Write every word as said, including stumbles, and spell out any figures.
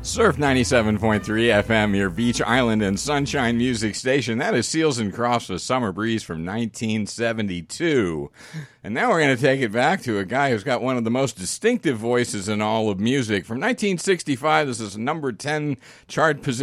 Surf ninety-seven point three F M, your beach, island, and sunshine music station. That is Seals and Crofts with Summer Breeze from nineteen seventy-two. And now we're going to take it back to a guy who's got one of the most distinctive voices in all of music. From nineteen sixty-five, this is number ten chart position.